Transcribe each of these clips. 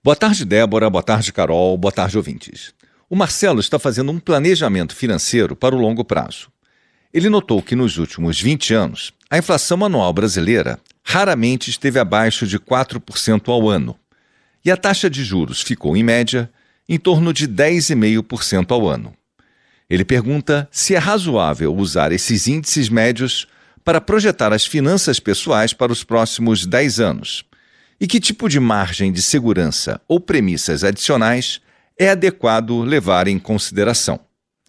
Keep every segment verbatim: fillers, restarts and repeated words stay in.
Boa tarde, Débora. Boa tarde, Carol. Boa tarde, ouvintes. O Marcelo está fazendo um planejamento financeiro para o longo prazo. Ele notou que nos últimos vinte anos, a inflação anual brasileira raramente esteve abaixo de quatro por cento ao ano, e a taxa de juros ficou, em média, em torno de dez vírgula cinco por cento ao ano. Ele pergunta se é razoável usar esses índices médios para projetar as finanças pessoais para os próximos dez anos e que tipo de margem de segurança ou premissas adicionais é adequado levar em consideração.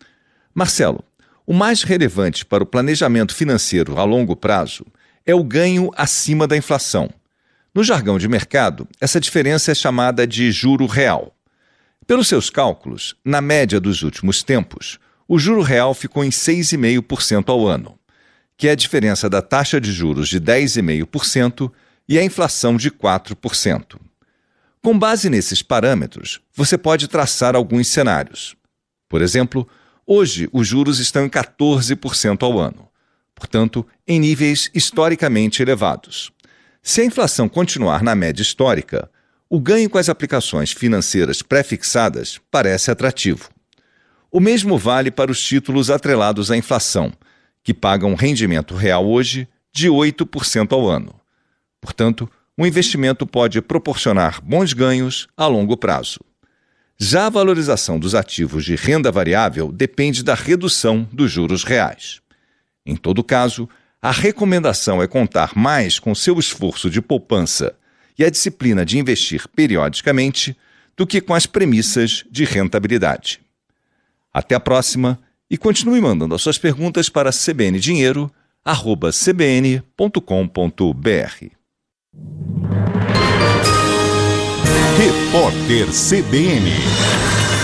Marcelo, o mais relevante para o planejamento financeiro a longo prazo é o ganho acima da inflação. No jargão de mercado, essa diferença é chamada de juro real. Pelos seus cálculos, na média dos últimos tempos, o juro real ficou em seis vírgula cinco por cento ao ano, que é a diferença da taxa de juros de dez vírgula cinco por cento e a inflação de quatro por cento. Com base nesses parâmetros, você pode traçar alguns cenários. Por exemplo, hoje os juros estão em quatorze por cento ao ano, portanto, em níveis historicamente elevados. Se a inflação continuar na média histórica, o ganho com as aplicações financeiras pré-fixadas parece atrativo. O mesmo vale para os títulos atrelados à inflação, que pagam rendimento real hoje de oito por cento ao ano. Portanto, o investimento pode proporcionar bons ganhos a longo prazo. Já a valorização dos ativos de renda variável depende da redução dos juros reais. Em todo caso, a recomendação é contar mais com seu esforço de poupança e a disciplina de investir periodicamente do que com as premissas de rentabilidade. Até a próxima e continue mandando as suas perguntas para cbndinheiro arroba c b n ponto com ponto b r. Repórter C B N